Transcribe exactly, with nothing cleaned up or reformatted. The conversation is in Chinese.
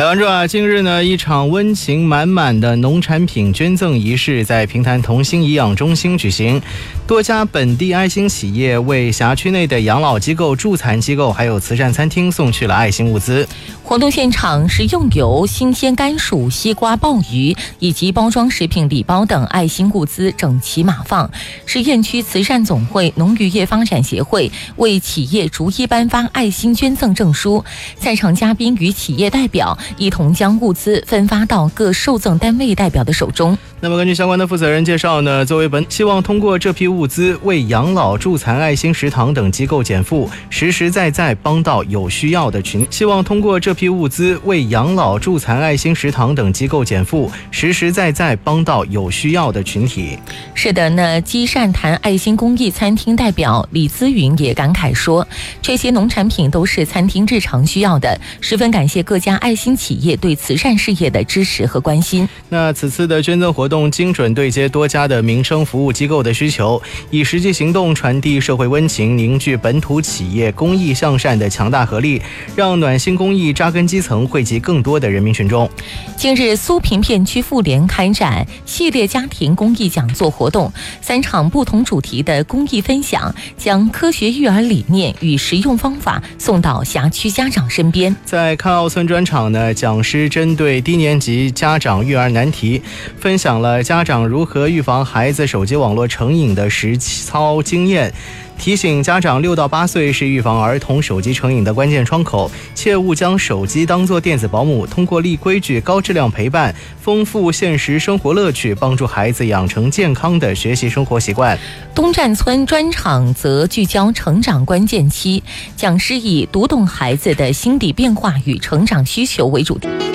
台湾啊，近日呢，一场温情满满的农产品捐赠仪式在平潭同心颐养中心举行，多家本地爱心企业为辖区内的养老机构、助残机构还有慈善餐厅送去了爱心物资。 活动现场食用油、新鲜甘薯、西瓜、鲍鱼以及包装食品礼包等爱心物资整齐码放。实验区慈善总会、农渔业发展协会为企业逐一颁发爱心捐赠证书，在场嘉宾与企业代表一同将物资分发到各受赠单位代表的手中。 那么根据相关的负责人介绍呢，作为本希望通过这批物资为养老、助残爱心食堂等机构减负，实实在在帮到有需要的群。希望通过这批物资为养老、助残爱心食堂等机构减负，实实在在帮到有需要的群体。 是的，那基善坛爱心公益餐厅代表李姿云也感慨说，这些农产品都是餐厅日常需要的，十分感谢各家爱心企业对慈善事业的支持和关心。 那此次的捐赠活动精准对接多家的民生服务机构的需求，以实际行动传递社会温情，凝聚本土企业公益向善的强大合力，让暖心公益扎根基层，惠及更多的人民群众。 近日，苏平片区妇联开展系列家庭公益讲座活动，三场不同主题的公益分享，将科学育儿理念与实用方法送到辖区家长身边。在看奥村专场呢，讲师针对低年级家长育儿难题，分享了家长如何预防孩子手机网络成瘾的实操经验，提醒家长六到八岁是预防儿童手机成瘾的关键窗口，切勿将手机当作电子保姆，通过立规矩、高质量陪伴，丰富现实生活乐趣，帮助孩子养成健康的学习生活习惯。东站村专场则聚焦成长关键期，讲师以读懂孩子的心理变化与成长需求为主题。